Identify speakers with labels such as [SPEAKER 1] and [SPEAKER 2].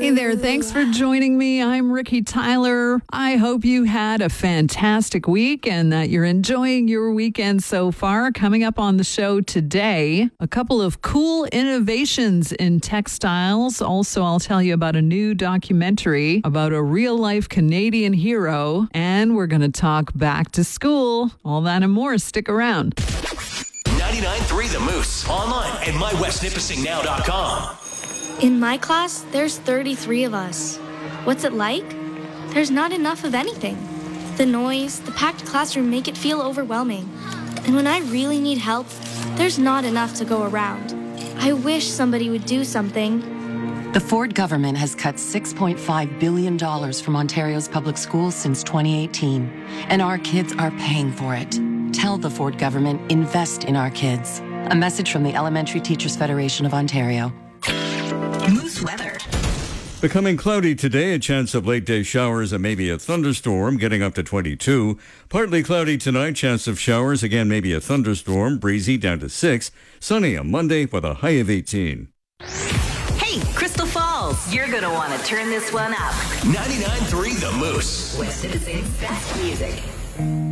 [SPEAKER 1] Hey there, thanks for joining me. I'm Ricky Tyler. I hope you had a fantastic week and that you're enjoying your weekend so far. Coming up on the show today, a couple of cool innovations in textiles. Also, I'll tell you about a new documentary about a real-life Canadian hero. And we're going to talk back to school. All that and more. Stick around.
[SPEAKER 2] 99.3 The Moose. Online at mywestnipissingnow.com.
[SPEAKER 3] In my class, there's 33 of us. What's it like? There's not enough of anything. The noise, the packed classroom make it feel overwhelming. And when I really need help, there's not enough to go around. I wish somebody would do something.
[SPEAKER 4] The Ford government has cut $6.5 billion from Ontario's public schools since 2018, and our kids are paying for it. Tell the Ford government, invest in our kids. A message from the Elementary Teachers Federation of Ontario.
[SPEAKER 5] Moose weather.
[SPEAKER 6] Becoming cloudy today, a chance of late-day showers and maybe a thunderstorm, getting up to 22. Partly cloudy tonight, chance of showers, again maybe a thunderstorm, breezy down to 6. Sunny on Monday with a high of 18.
[SPEAKER 5] Hey, Crystal Falls, you're going to want to turn this one up.
[SPEAKER 2] 99.3 The Moose.
[SPEAKER 5] West Nipissing's best music.